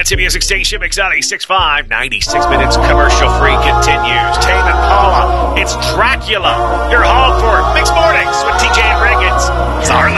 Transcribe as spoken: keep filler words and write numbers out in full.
Country Music Station, Mix ninety-six point five, ninety-six minutes commercial-free continues. Tame and Paula, it's Dracula. You're home for Mixed Mornings with T J and Riggins. It's our